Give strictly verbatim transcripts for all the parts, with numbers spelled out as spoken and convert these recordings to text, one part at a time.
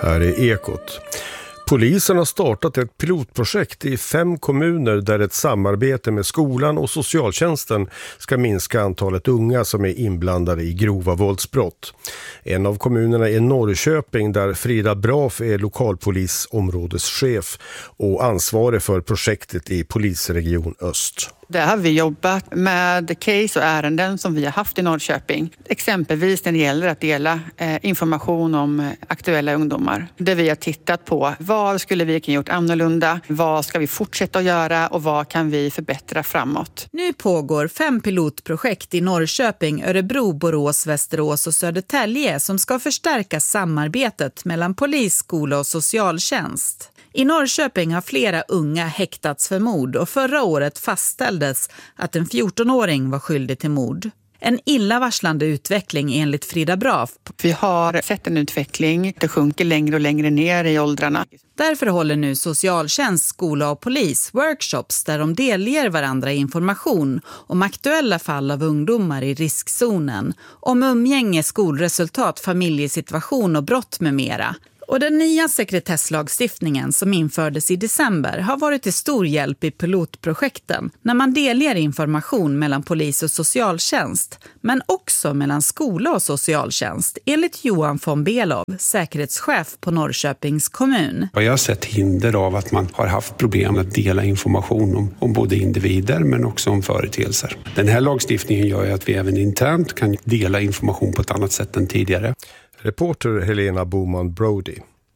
Här är Ekot. Polisen har startat ett pilotprojekt i fem kommuner där ett samarbete med skolan och socialtjänsten ska minska antalet unga som är inblandade i grova våldsbrott. En av kommunerna är Norrköping där Frida Braf är lokalpolisområdeschef och ansvarig för projektet i polisregion Öst. Där har vi jobbat med case och ärenden som vi har haft i Norrköping. Exempelvis när det gäller att dela information om aktuella ungdomar. Där vi har tittat på vad skulle vi kunna gjort annorlunda, vad ska vi fortsätta att göra och vad kan vi förbättra framåt. Nu pågår fem pilotprojekt i Norrköping, Örebro, Borås, Västerås och Södertälje som ska förstärka samarbetet mellan polis, skola och socialtjänst. I Norrköping har flera unga häktats för mord och förra året fastställdes att en fjortonåring var skyldig till mord. En illavarslande utveckling enligt Frida Braf. Vi har sett en utveckling, det sjunker längre och längre ner i åldrarna. Därför håller nu socialtjänst, skola och polis workshops där de delger varandra information om aktuella fall av ungdomar i riskzonen, om umgänge, skolresultat, familjesituation och brott med mera. Och den nya sekretesslagstiftningen som infördes i december har varit till stor hjälp i pilotprojekten när man delger information mellan polis och socialtjänst, men också mellan skola och socialtjänst, enligt Johan von Belov, säkerhetschef på Norrköpings kommun. Jag har sett hinder av att man har haft problem att dela information om, om både individer men också om företeelser. Den här lagstiftningen gör ju att vi även internt kan dela information på ett annat sätt än tidigare. Reporter Helena Boman Brody.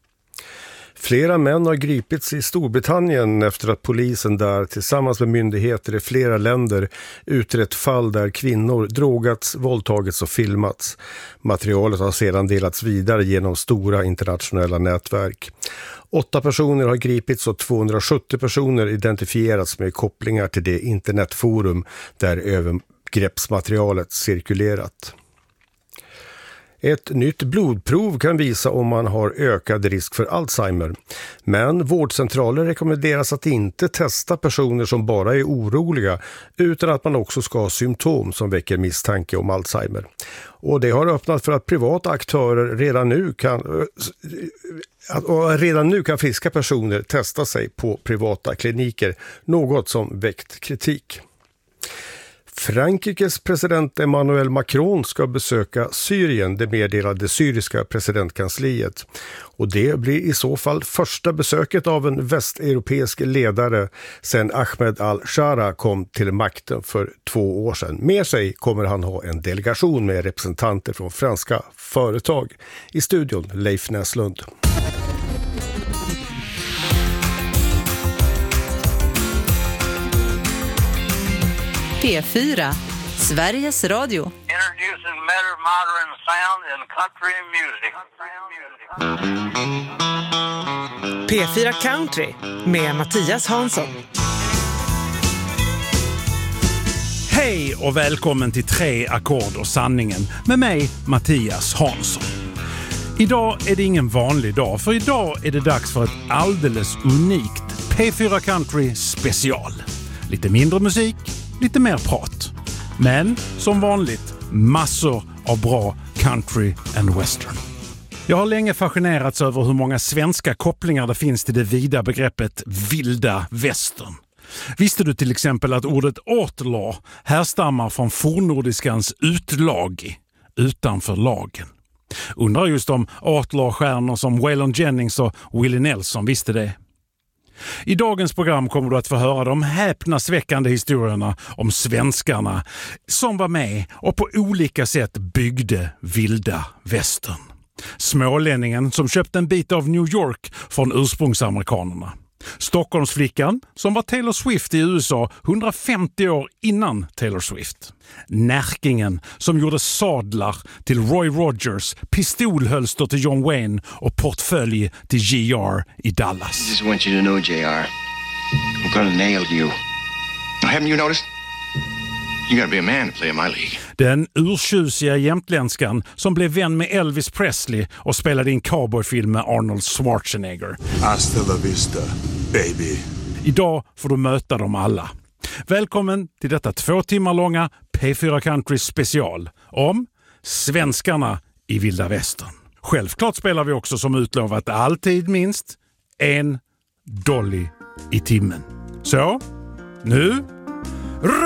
Flera män har gripits i Storbritannien efter att polisen där tillsammans med myndigheter i flera länder utrett fall där kvinnor drogats, våldtagits och filmats. Materialet har sedan delats vidare genom stora internationella nätverk. Åtta personer har gripits och tvåhundrasjuttio personer identifierats med kopplingar till det internetforum där övergreppsmaterialet cirkulerat. Ett nytt blodprov kan visa om man har ökad risk för Alzheimer. Men vårdcentraler rekommenderas att inte testa personer som bara är oroliga utan att man också ska ha symptom som väcker misstanke om Alzheimer. Och det har öppnat för att privata aktörer redan nu kan, att redan nu kan friska personer testa sig på privata kliniker, något som väckt kritik. Frankrikes president Emmanuel Macron ska besöka Syrien, det meddelade syriska presidentkansliet. Och det blir i så fall första besöket av en västeuropeisk ledare sedan Ahmed al-Shara kom till makten för två år sedan. Med sig kommer han ha en delegation med representanter från franska företag. I studion Leif Näslund. P fyra, Sveriges Radio. Introducing better modern sound in country music. P fyra Country med Mattias Hansson. Hej och välkommen till Tre ackord och sanningen med mig, Mattias Hansson. Idag är det ingen vanlig dag, för idag är det dags för ett alldeles unikt P fyra Country special. Lite mindre musik, lite mer prat. Men som vanligt massor av bra country and western. Jag har länge fascinerats över hur många svenska kopplingar det finns till det vida begreppet vilda västern. Visste du till exempel att ordet outlaw härstammar från fornnordiskans utlag, utanför lagen? Undrar just om outlaw-stjärnor som Waylon Jennings och Willie Nelson visste det. I dagens program kommer du att få höra de häpnadsväckande historierna om svenskarna som var med och på olika sätt byggde vilda västern. Smålänningen som köpte en bit av New York från ursprungsamerikanerna. Stockholmsflickan som var Taylor Swift i U S A hundrafemtio år innan Taylor Swift. Närkingen som gjorde sadlar till Roy Rogers, pistolhölster till John Wayne och portfölj till J R i Dallas. I just want you to know, J R, I'm gonna nail you. Now, haven't you noticed? You gotta be a man to play in my league. Den urtjusiga jämtländskan som blev vän med Elvis Presley och spelade in cowboyfilm med Arnold Schwarzenegger. Hasta la vista, baby. Idag får du möta dem alla. Välkommen till detta två timmar långa P fyra Country special om svenskarna i vilda västern. Självklart spelar vi också som utlovat alltid minst en dolly i timmen. Så, nu...